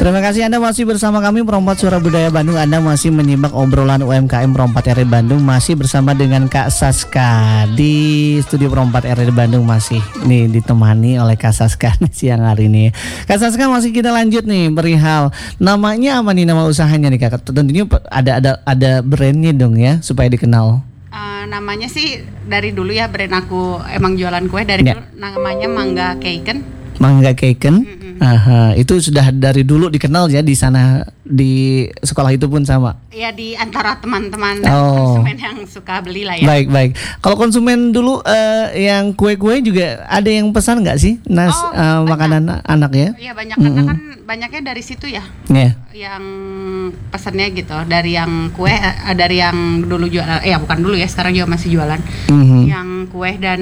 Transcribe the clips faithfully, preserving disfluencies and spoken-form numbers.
Terima kasih Anda masih bersama kami Perompat Suara Budaya Bandung. Anda masih menyimak obrolan U M K M Perompat R I Bandung, masih bersama dengan Kak Saska di studio Perompat R I Bandung, masih nih ditemani oleh Kak Saska siang hari ini. Kak Saska, masih kita lanjut nih perihal namanya apa nih, nama usahanya nih Kak? Tentunya ada ada ada brandnya dong ya supaya dikenal. Uh, namanya sih dari dulu ya, brand aku emang jualan kue dari ya. dulu, namanya Mangga Keiken. Mangga Keiken. Mm-mm. Aha, itu sudah dari dulu dikenal ya di sana, di sekolah itu pun sama. Ya, di antara teman-teman dan oh. konsumen yang suka beli lah ya. Baik baik. Kalau konsumen dulu uh, yang kue-kue juga ada yang pesan nggak sih nas oh, uh, makanan anak ya? Iya banyak, karena mm-hmm. kan banyaknya dari situ ya. Yeah. Yang pesannya gitu, dari yang kue, uh, dari yang dulu jualan, eh ya bukan dulu ya, sekarang juga masih jualan. Mm-hmm. Yang kue dan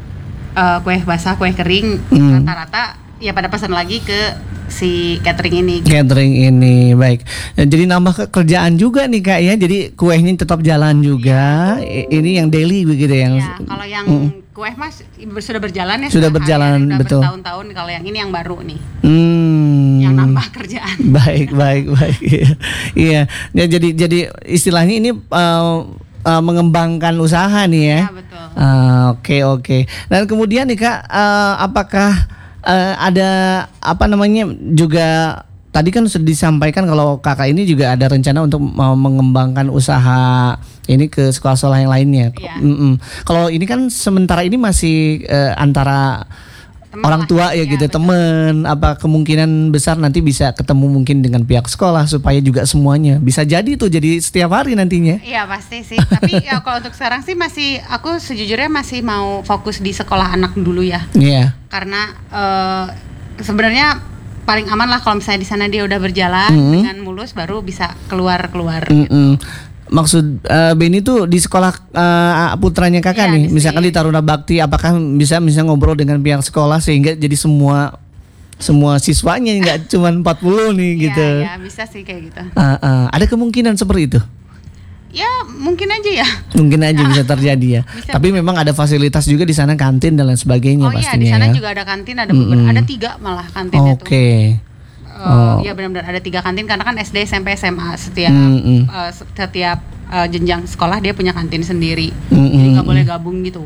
uh, kue basah, kue kering, mm. rata-rata ya pada pesan lagi ke si catering ini. Catering ini, baik. Jadi nambah kerjaan juga nih Kak ya. Jadi kuenya tetap jalan juga. Ya. Ini yang daily begitu yang. Ya, kalau yang mm. kue mas sudah berjalan ya. Sudah berjalan, udah betul. Bertahun-tahun. Kalau yang ini yang baru nih. Hmm. Yang nambah kerjaan. Baik, baik, baik. Iya. Ya, jadi jadi istilahnya ini uh, uh, mengembangkan usaha nih ya. Iya, betul. Oke, uh, oke. Okay, okay. Dan kemudian nih Kak, uh, apakah Uh, ada apa namanya juga tadi kan sudah disampaikan kalau kakak ini juga ada rencana untuk mau mengembangkan usaha ini ke sekolah-sekolah yang lainnya. Yeah. Kalau ini kan sementara ini masih uh, antara temen orang tua ya, ya gitu, betul. Temen, apa kemungkinan besar nanti bisa ketemu mungkin dengan pihak sekolah supaya juga semuanya bisa jadi tuh jadi setiap hari nantinya. Iya pasti sih. Tapi ya kalau untuk sekarang sih masih, aku sejujurnya masih mau fokus di sekolah anak dulu ya. Iya. Yeah. Karena uh, sebenarnya paling aman lah kalau misalnya di sana dia udah berjalan mm-hmm. dengan mulus, baru bisa keluar keluar. Mm-hmm. Gitu. Maksud uh, Beni tuh di sekolah uh, putranya kakak ya, nih, misalkan di Taruna Bakti, apakah bisa bisa ngobrol dengan pihak sekolah sehingga jadi semua semua siswanya nggak cuma empat puluh nih ya, gitu? Iya, bisa sih kayak gitu. Uh, uh, ada kemungkinan seperti itu? Ya mungkin aja ya. Mungkin aja bisa terjadi ya. Bisa, Tapi bisa. Memang ada fasilitas juga di sana, kantin dan lain sebagainya. Oh pastinya. iya, di sana ya. juga ada kantin, ada beberapa, ada tiga malah kantinnya tuh. Oke. Okay. Uh, oh. Ya benar-benar ada tiga kantin karena kan S D, S M P, S M A setiap mm-hmm. uh, setiap uh, jenjang sekolah dia punya kantin sendiri, mm-hmm. jadi nggak boleh gabung gitu.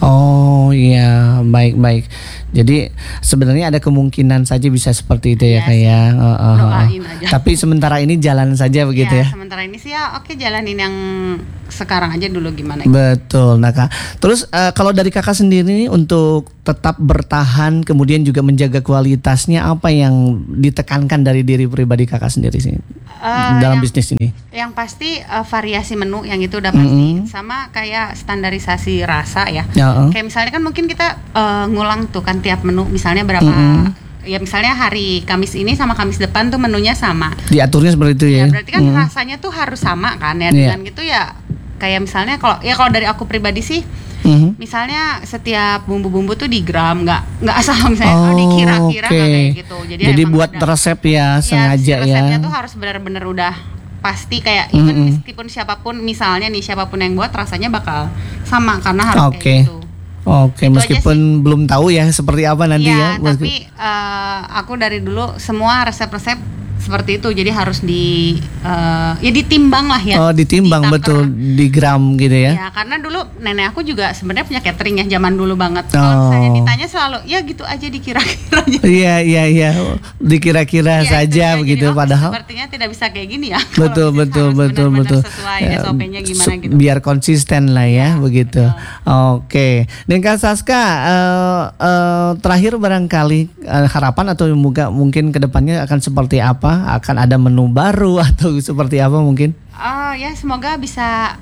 Oh iya, baik-baik. Jadi sebenarnya ada kemungkinan saja bisa seperti itu ya, yes. Kayak. Uh, uh, Doain aja. Tapi sementara ini jalan saja begitu ya. Ya. Sementara ini sih ya oke, jalanin yang sekarang aja dulu gimana. Betul, nah Kak. Terus uh, kalau dari kakak sendiri nih untuk tetap bertahan kemudian juga menjaga kualitasnya, apa yang ditekankan dari diri pribadi kakak sendiri sih uh, dalam yang, bisnis ini? Yang pasti uh, variasi menu yang itu udah pasti, mm-hmm. sama kayak standarisasi rasa ya. Uh-uh. Kayak misalnya kan mungkin kita uh, ngulang tuh kan tiap menu, misalnya berapa. Mm-hmm. Ya misalnya hari Kamis ini sama Kamis depan tuh menunya sama. Diaturnya seperti itu ya. Ya berarti kan mm-hmm. rasanya tuh harus sama kan ya. Yeah. Dengan gitu ya kayak misalnya kalau ya kalau dari aku pribadi sih, mm-hmm. misalnya setiap bumbu-bumbu tuh di gram, nggak nggak asal misalnya oh, oh dikira-kira okay. kayak gitu. Jadi, Jadi buat ada, resep ya sengaja ya. Resepnya tuh harus benar-benar udah pasti kayak even mm-hmm. meskipun siapapun, misalnya nih siapapun yang buat rasanya bakal sama karena harus okay. kayak gitu. Oke, okay, meskipun belum tahu ya seperti apa nanti ya. Ya, tapi uh, aku dari dulu semua resep-resep seperti itu, jadi harus di uh, ya ditimbang lah ya. Oh, ditimbang ditaker. Betul, di gram gitu ya. Ya, karena dulu nenek aku juga sebenarnya punya catering ya zaman dulu banget. Kalau oh. misalnya ditanya selalu, ya gitu aja dikira-kira. Iya, iya, iya. Dikira-kira ya, saja begitu, jadi, oh, padahal sepertinya tidak bisa kayak gini ya. Betul, betul, betul, betul. Sesuai ya, S O P-nya gimana gitu. Biar konsisten lah ya, ya begitu. Betul. Oke. Dan Kak Saska, uh, uh, terakhir barangkali uh, harapan atau mungkin kedepannya akan seperti apa? Akan ada menu baru atau seperti apa mungkin? Oh ya, semoga bisa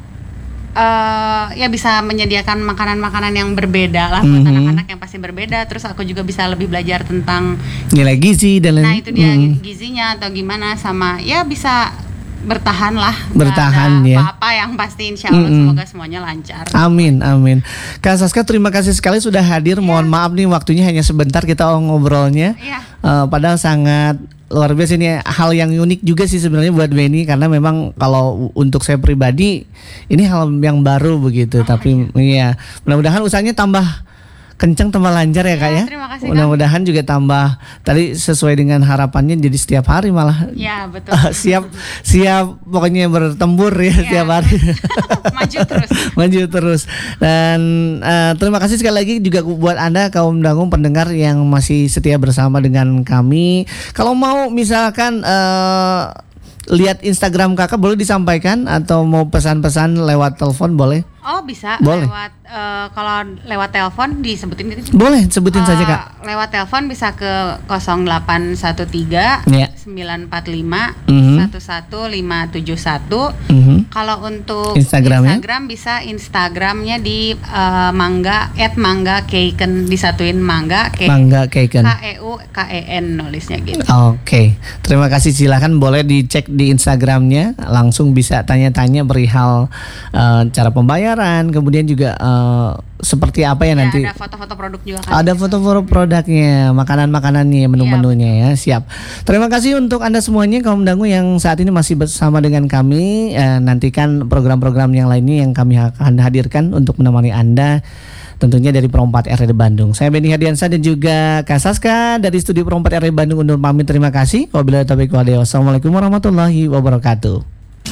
uh, ya bisa menyediakan makanan-makanan yang berbeda lah buat mm-hmm. anak-anak yang pasti berbeda. Terus aku juga bisa lebih belajar tentang nilai gizi dan lain. Nah itu dia mm. gizinya atau gimana, sama ya bisa bertahan lah, bertahan ya. Apa-apa yang pasti insya Allah mm-hmm. semoga semuanya lancar. Amin, amin. Kak Saska, terima kasih sekali sudah hadir. Yeah. Mohon maaf nih waktunya hanya sebentar kita ngobrolnya. Yeah. Uh, padahal sangat luar biasa, ini hal yang unik juga sih sebenarnya buat Beni, karena memang kalau untuk saya pribadi ini hal yang baru begitu. Oh, tapi iya, iya mudah-mudahan usahanya tambah kenceng tambah lancar ya Kak ya. Terima kasih. Mudah-mudahan juga tambah tadi sesuai dengan harapannya jadi setiap hari malah. Ya betul. siap siap pokoknya bertempur ya, ya setiap hari. Maju terus. Maju terus. Dan uh, terima kasih sekali lagi juga buat Anda kaum dangu pendengar yang masih setia bersama dengan kami. Kalau mau misalkan uh, lihat Instagram Kakak boleh disampaikan atau mau pesan-pesan lewat telepon boleh? Oh bisa. Boleh. Lewat uh, kalau lewat telepon disebutin gitu. Boleh sebutin uh, saja Kak. Lewat telepon bisa ke nol delapan satu tiga yeah. sembilan empat lima mm-hmm. satu satu lima tujuh satu. Mm-hmm. Kalau untuk Instagramnya? Instagram bisa Instagramnya di uh, mangga at mangga keiken disatuin mangga ke mangga keiken K E U K E N nulisnya gitu. Oke, okay. Terima kasih, silakan boleh dicek di Instagramnya, langsung bisa tanya-tanya perihal uh, cara pembayaran, kemudian juga uh, seperti apa ya, ya nanti. Ada foto-foto produk juga kan. Ada foto-foto produknya, makanan-makanannya, menu-menunya ya. Siap. Terima kasih untuk Anda semuanya kaum dangu yang saat ini masih bersama dengan kami. Eh, nantikan program-program yang lainnya yang kami akan hadirkan untuk menemani Anda. Tentunya dari Pro empat R R D Bandung. Saya Benny Hadiansyah dan juga Kak Saska dari Studio Pro empat R R D Bandung undur pamit. Terima kasih. Wabillahi taufiq wal hidayah. Wassalamualaikum warahmatullahi wabarakatuh.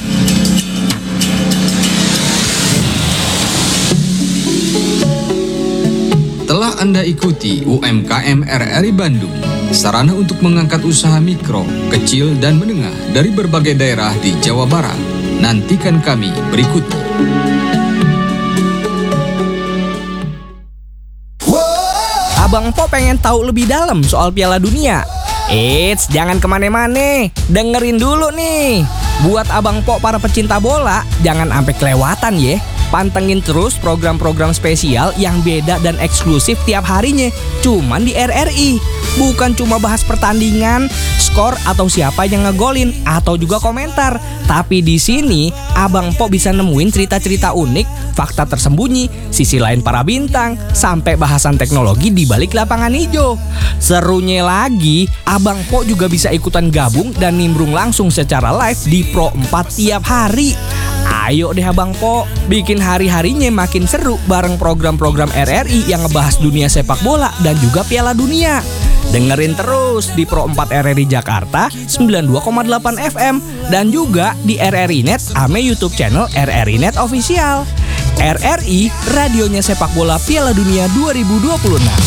Telah Anda ikuti U M K M R R I Bandung, sarana untuk mengangkat usaha mikro, kecil, dan menengah dari berbagai daerah di Jawa Barat. Nantikan kami berikutnya. Abang Po pengen tahu lebih dalam soal Piala Dunia? Eits, jangan kemana-mana, dengerin dulu nih. Buat Abang Po para pecinta bola, jangan sampai kelewatan ya. Pantengin terus program-program spesial yang beda dan eksklusif tiap harinya, cuman di R R I. Bukan cuma bahas pertandingan, skor atau siapa yang ngegolin atau juga komentar. Tapi di sini Abang Po bisa nemuin cerita-cerita unik, fakta tersembunyi, sisi lain para bintang, sampai bahasan teknologi di balik lapangan hijau. Serunya lagi, Abang Po juga bisa ikutan gabung dan nimbrung langsung secara live di Pro empat tiap hari. Ayo deh Abang Po, bikin hari-harinya makin seru bareng program-program R R I yang ngebahas dunia sepak bola dan juga Piala Dunia. Dengerin terus di Pro empat R R I Jakarta sembilan puluh dua koma delapan F M dan juga di R R I Net ame YouTube channel R R I Net Official. R R I, radionya sepak bola Piala Dunia dua ribu dua puluh enam.